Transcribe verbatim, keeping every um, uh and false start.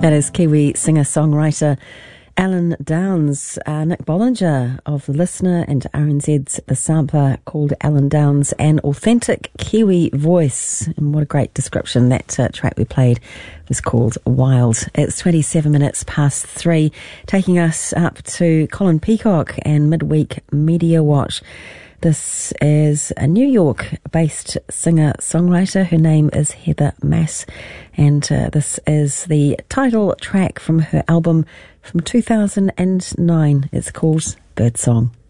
That is Kiwi singer-songwriter Alan Downs, uh, Nick Bollinger of The Listener, and R N Z's The Sampler, called Alan Downs, an authentic Kiwi voice. And what a great description. That uh, track we played was called Wild. It's twenty-seven minutes past three, taking us up to Colin Peacock and Midweek Media Watch. This is a New York-based singer-songwriter. Her name is Heather Mass, and uh, this is the title track from her album from two thousand nine. It's called Birdsong.